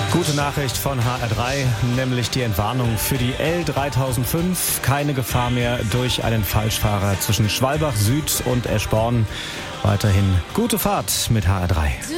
Gute Nachricht von HR3, nämlich die Entwarnung für die L3005. Keine Gefahr mehr durch einen Falschfahrer zwischen Schwalbach Süd und Eschborn. Weiterhin gute Fahrt mit HR3.